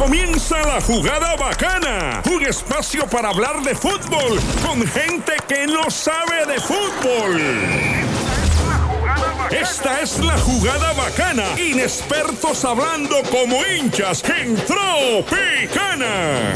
Comienza la Jugada Bacana, un espacio para hablar de fútbol con gente que no sabe de fútbol. Esta es la Jugada Bacana, inexpertos hablando como hinchas en Tropicana.